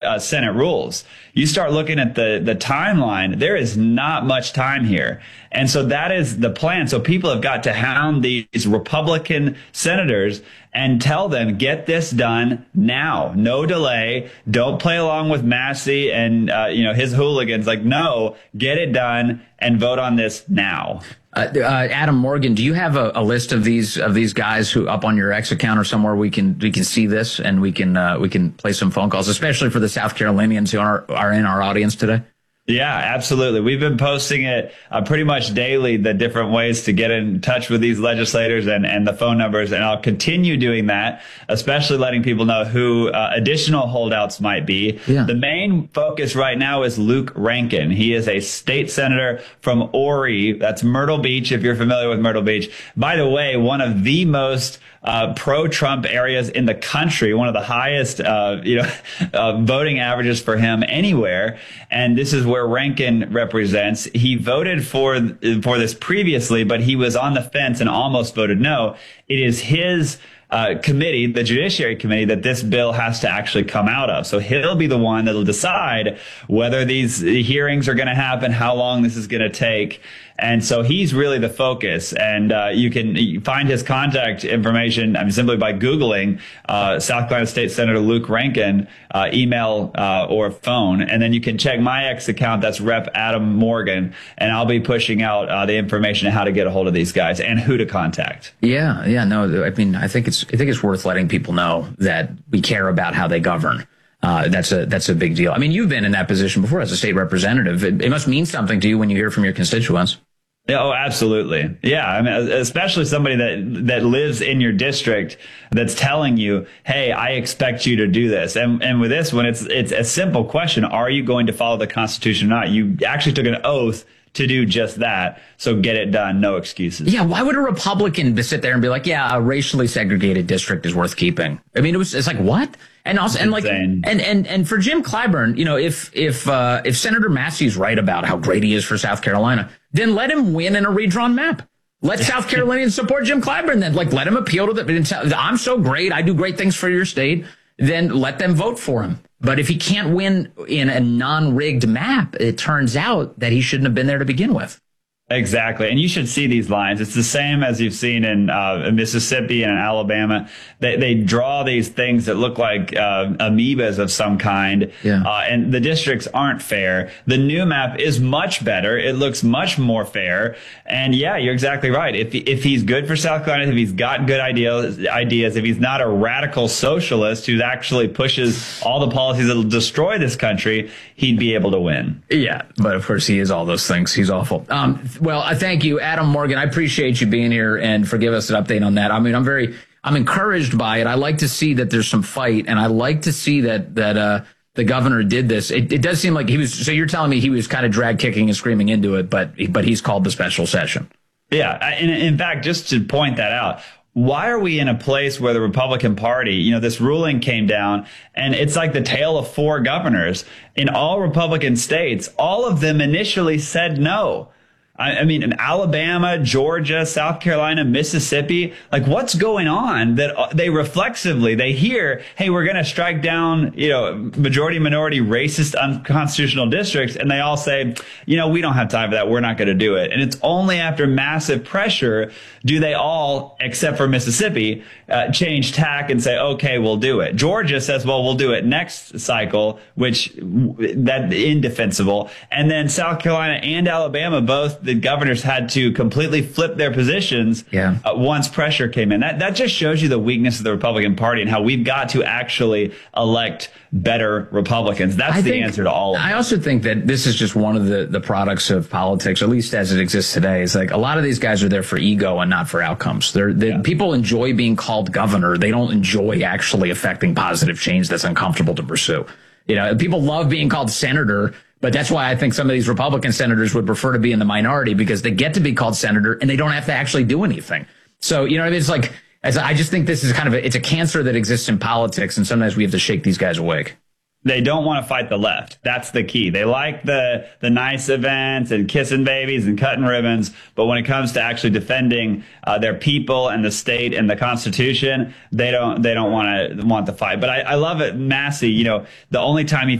Senate rules. You start looking at the timeline, there is not much time here. And so that is the plan. So people have got to hound these Republican senators and tell them, get this done now. No delay. Don't play along with Massey and, his hooligans. Like, no, get it done and vote on this now. Adam Morgan, do you have a list of these guys who up on your X account or somewhere we can see this and we can play some phone calls, especially for the South Carolinians who are in our audience today? Yeah, absolutely. We've been posting it pretty much daily, the different ways to get in touch with these legislators and the phone numbers. And I'll continue doing that, especially letting people know who additional holdouts might be. Yeah. The main focus right now is Luke Rankin. He is a state senator from Horry. That's Myrtle Beach, if you're familiar with Myrtle Beach. By the way, one of the most pro-Trump areas in the country, one of the highest, voting averages for him anywhere. And this is where Rankin represents. He voted for this previously, but he was on the fence and almost voted no. It is his committee, the Judiciary Committee, that this bill has to actually come out of. So he'll be the one that'll decide whether these hearings are going to happen, how long this is going to take. And so he's really the focus. And you can find his contact information simply by Googling South Carolina State Senator Luke Rankin, email or phone. And then you can check my X account. That's Rep. Adam Morgan. And I'll be pushing out the information on how to get a hold of these guys and who to contact. Yeah. No, I mean, I think it's worth letting people know that we care about how they govern. That's a big deal. I mean, you've been in that position before as a state representative. It must mean something to you when you hear from your constituents. Oh, absolutely. Yeah. I mean, especially somebody that lives in your district that's telling you, hey, I expect you to do this. And with this one, it's a simple question. Are you going to follow the Constitution or not? You actually took an oath to do just that. So get it done. No excuses. Yeah. Why would a Republican sit there and be like, yeah, a racially segregated district is worth keeping? I mean, it's like, what? And also, and like, and for Jim Clyburn, if Senator Massey's right about how great he is for South Carolina, then let him win in a redrawn map. Let South Carolinians support Jim Clyburn. Then, let him appeal to the. I'm so great. I do great things for your state. Then let them vote for him. But if he can't win in a non-rigged map, it turns out that he shouldn't have been there to begin with. Exactly. And you should see these lines. It's the same as you've seen in Mississippi and in Alabama. They draw these things that look like amoebas of some kind. Yeah. And the districts aren't fair. The new map is much better. It looks much more fair. And yeah, you're exactly right. If he's good for South Carolina, if he's got good ideas, if he's not a radical socialist who actually pushes all the policies that will destroy this country, he'd be able to win. Yeah. But of course, he is all those things. He's awful. Well, I thank you, Adam Morgan. I appreciate you being here and for giving us an update on that. I mean, I'm encouraged by it. I like to see that there's some fight, and I like to see that the governor did this. It does seem like he was. So you're telling me he was kind of drag kicking and screaming into it, but he's called the special session. Yeah, and in fact, just to point that out. Why are we in a place where the Republican Party, this ruling came down and it's like the tale of four governors in all Republican states? All of them initially said no. I mean, in Alabama, Georgia, South Carolina, Mississippi, like what's going on that they reflexively, they hear, hey, we're going to strike down, majority minority racist unconstitutional districts. And they all say, we don't have time for that. We're not going to do it. And it's only after massive pressure do they all, except for Mississippi, change tack and say, okay, we'll do it. Georgia says, well, we'll do it next cycle, which that indefensible. And then South Carolina and Alabama, both the governors had to completely flip their positions once pressure came in. That just shows you the weakness of the Republican Party and how we've got to actually elect better Republicans. That's the answer to all of it. I also think that this is just one of the products of politics, at least as it exists today. It's like a lot of these guys are there for ego and not for outcomes. People enjoy being called governor. They don't enjoy actually affecting positive change that's uncomfortable to pursue. People love being called senator. But that's why I think some of these Republican senators would prefer to be in the minority because they get to be called senator and they don't have to actually do anything. So, it's like, I just think this is it's a cancer that exists in politics. And sometimes we have to shake these guys awake. They don't want to fight the left. That's the key. They like the nice events and kissing babies and cutting ribbons. But when it comes to actually defending their people and the state and the Constitution, they don't want the fight. But I love it. Massey, the only time he